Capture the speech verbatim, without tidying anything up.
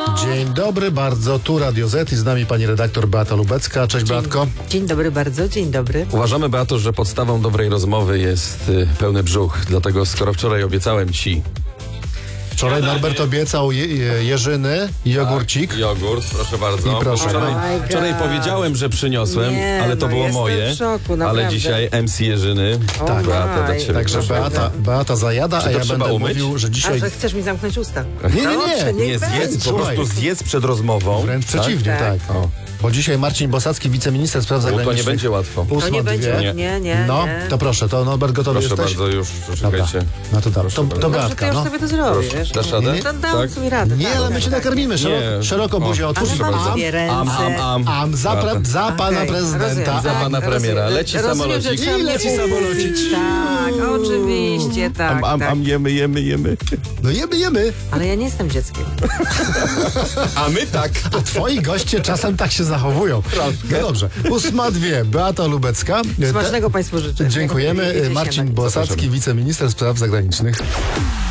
Dzień dobry bardzo, tu Radio Z i z nami pani redaktor Beata Lubecka. Cześć Dzień, Beatko. dzień dobry bardzo, dzień dobry. Uważamy, Beato, że podstawą dobrej rozmowy jest y, pełny brzuch. Dlatego skoro wczoraj obiecałem ci Wczoraj Norbert obiecał je, je, jeżyny i jogurcik. jogurt, proszę bardzo. I proszę. Wczoraj, Oh my God. wczoraj powiedziałem, że przyniosłem, Nie, ale to no było jestem moje. w szoku, ale naprawdę. dzisiaj M C Jerzyny. Tak. Beata, dla ciebie. Także proszę. Beata, Beata zajada, Czy a to ja trzeba będę umyć? mówił, że A dzisiaj... że chcesz mi zamknąć usta? Nie, nie, nie. Dobrze, Nie niech zjedz, będzie. po prostu zjedz przed rozmową. Wręcz przeciwnie, tak. Tak. O, Bo dzisiaj Marcin Bosacki, wiceminister spraw bo zagranicznych. to nie będzie łatwo. ósma To nie będzie, dwie. nie, nie, nie. No, to proszę, to Norbert gotowy Proszę jesteś? bardzo, już, Dobra, czekajcie. no to tak. To, to bardzo. Dobrze, to Beatka, już no. sobie to zrobię, Proszę. wiesz? Dasz radę? To dam Tak? sobie radę. Nie, tak, ale my tak, cię tak. nakarmimy. Szeroko, Nie. szeroko O, buzię otwórz. Ale mam bardzo. dwie ręce. Am, am, am. Am za, pre, za pana Okej, prezydenta. rozumiem. Za pana Tak, premiera. rozumiem. Leci Rozumiem, samolocik. że trzeba I mnie leci puścić. samolocik. Tak, oczywiście, tak, Am, am, tak. am, jemy, jemy, jemy. No jemy, jemy. Ale ja nie jestem dzieckiem. A my tak. A twoi goście czasem tak się zachowują. No dobrze. Ósma dwie. Beata Lubecka. Smacznego Państwu życzę. Dziękujemy. Jedziecie Marcin śniadanie. Bosacki, wiceminister spraw zagranicznych.